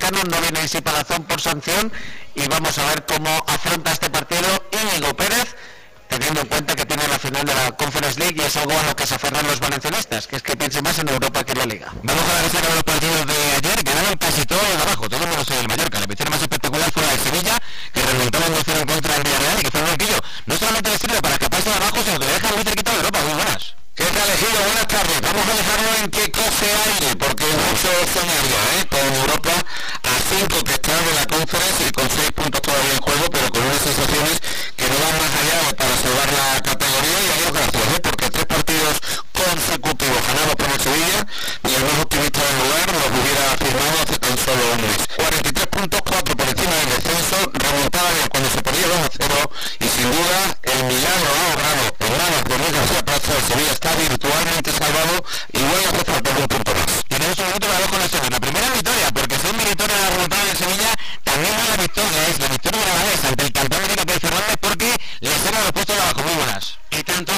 Vallecano, no viene Isi Palazón por sanción, y vamos a ver cómo afronta este partido Íñigo Pérez, teniendo en cuenta que tiene la final de la Conference League, y es algo a lo que se aferran los valencianistas, que es que piense más en Europa que en la Liga. Vamos a analizar los partidos de ayer. Ganaron casi todos de abajo, todo menos el Mallorca. La victoria más espectacular fue la de Sevilla, que remontaba 1-0 en contra del Villarreal, y que fue un banquillo. No solamente le sirve para escaparse de abajo, sino que le deja muy cerquita de Europa. Muy buenas. ¿Qué tal, Ejido? Buenas tardes. Vamos a dejarlo en que coge aire, porque hay mucho escenario, con Europa a 5 que están de la Conference y con 6 puntos todavía en juego, pero con unas sensaciones que no van más allá para salvar la categoría. Y a Dios gracias, porque 3 partidos consecutivos ganados por el Sevilla, y el más optimista del lugar los hubiera firmado hace tan solo un mes. 43 puntos, 4 por encima del descenso, remontada de cuando se perdía 2-0, y sin duda el milagro ha ahorrado en manos de Luis García Plaza. El Sevilla está virtualmente salvado, igual hace falta un punto más. Tenemos un minuto para ver con la segunda. Primera victoria, porque si es victoria la remontada de Sevilla,